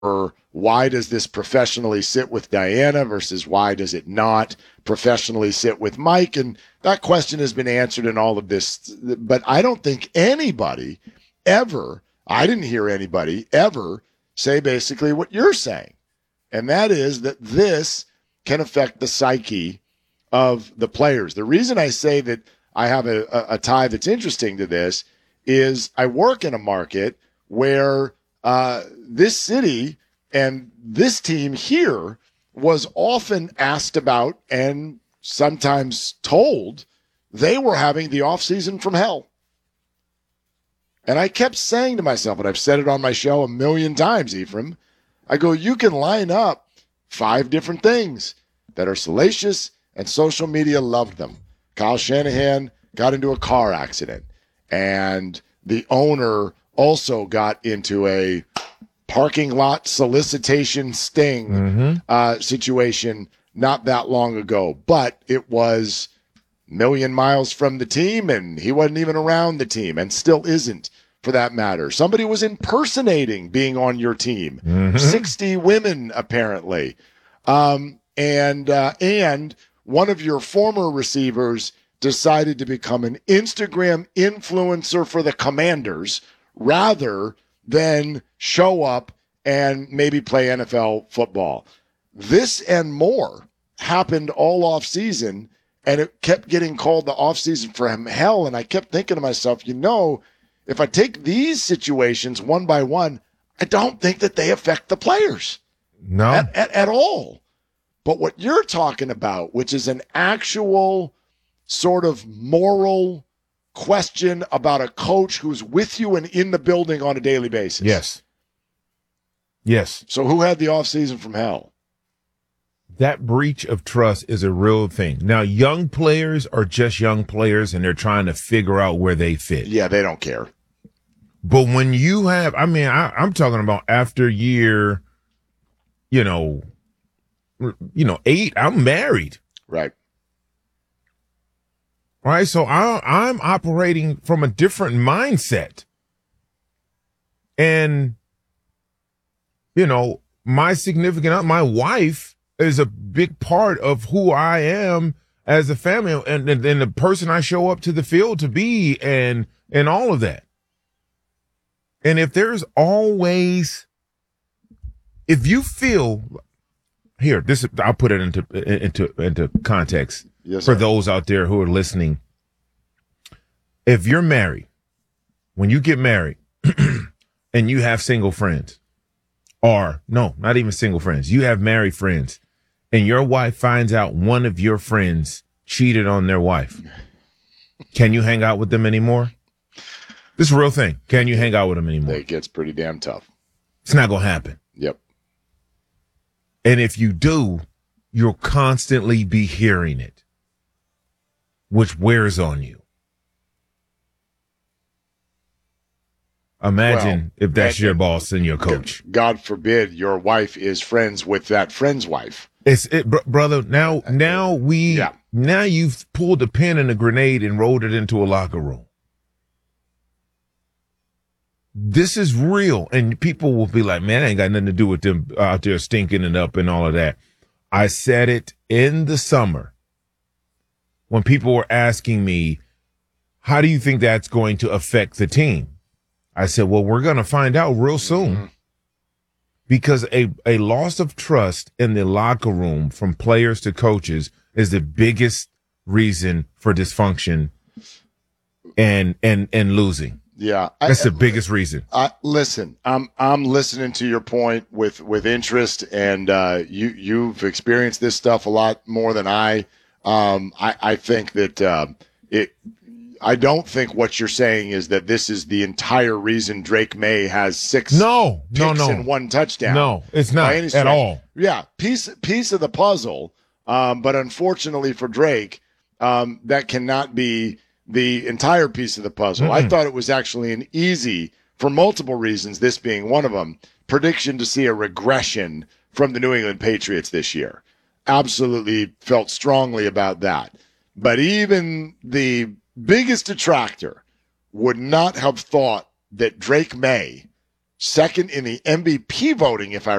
or why does this professionally sit with Diana versus why does it not professionally sit with Mike? And that question has been answered in all of this. But I don't think anybody ever, I didn't hear anybody ever say basically what you're saying. And that is that this can affect the psyche of the players. The reason I say that I have a tie that's interesting to this is I work in a market where this city and this team here was often asked about and sometimes told they were having the offseason from hell. And I kept saying to myself, and I've said it on my show a million times, Ephraim, I go, you can line up 5 different things that are salacious, and social media loved them. Kyle Shanahan got into a car accident, and the owner also got into a parking lot solicitation sting situation not that long ago. But it was a million miles from the team, and he wasn't even around the team, and still isn't for that matter. Somebody was impersonating being on your team. 60 women, apparently. And one of your former receivers decided to become an Instagram influencer for the Commanders rather than show up and maybe play NFL football. This and more happened all off season, and it kept getting called the off season for him hell. And I kept thinking to myself, if I take these situations one by one, I don't think that they affect the players. No. At all. But what you're talking about, which is an actual sort of moral question about a coach who's with you and in the building on a daily basis. Yes. Yes. So who had the offseason from hell? That breach of trust is a real thing. Now, young players are just young players, and they're trying to figure out where they fit. Yeah, they don't care. But when you have, I'm talking about after year, 8, I'm married. Right. All right. So I'm operating from a different mindset. And, my wife is a big part of who I am as a family and the person I show up to the field to be and all of that. And if you feel here, I'll put it into context for those out there who are listening. If you're married, when you get married and you have single friends, or no, not even single friends, you have married friends, and your wife finds out one of your friends cheated on their wife, can you hang out with them anymore? This is a real thing. Can you hang out with them anymore? It gets pretty damn tough. It's not going to happen. Yep. And if you do, you'll constantly be hearing it, which wears on you. Imagine if that's your boss and your coach. God forbid your wife is friends with that friend's wife. Brother. Now you've pulled a pin and a grenade and rolled it into a locker room. This is real, and people will be like, man, I ain't got nothing to do with them out there stinking it up and all of that. I said it in the summer when people were asking me, how do you think that's going to affect the team? I said, well, we're going to find out real soon, because a loss of trust in the locker room from players to coaches is the biggest reason for dysfunction and losing. Yeah, that's the biggest reason. Listen, I'm listening to your point with interest, and you've experienced this stuff a lot more than I. I think that I don't think what you're saying is that this is the entire reason Drake May has 6 picks and 1 touchdown. No, it's not at all. Yeah, piece of the puzzle, but unfortunately for Drake, that cannot be the entire piece of the puzzle. I thought it was actually an easy, for multiple reasons, this being one of them, prediction to see a regression from the New England Patriots this year. Absolutely felt strongly about that. But even the biggest detractor would not have thought that Drake May second in the MVP voting, if I